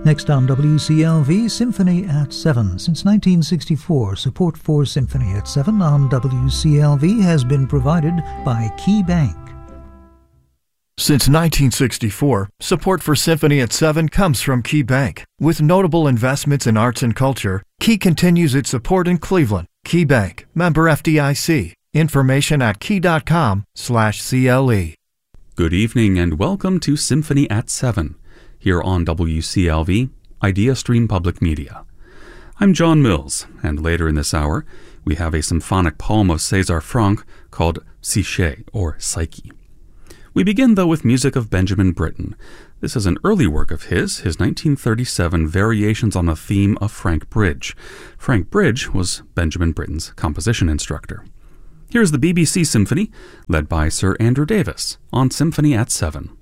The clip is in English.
Next on WCLV, Symphony at 7. Since 1964, support for Symphony at 7 on WCLV has been provided by Key Bank. Since 1964, support for Symphony at 7 comes from Key Bank. With notable investments in arts and culture, Key continues its support in Cleveland. Key Bank, member FDIC. Information at key.com/CLE. Good evening and welcome to Symphony at 7, here on WCLV, Idea Stream Public Media. I'm John Mills, and later in this hour, we have a symphonic poem of César Franck called Psyché, or Psyche. We begin, though, with music of Benjamin Britten. This is an early work of his 1937 Variations on the Theme of Frank Bridge. Frank Bridge was Benjamin Britten's composition instructor. Here's the BBC Symphony, led by Sir Andrew Davis, on Symphony at 7.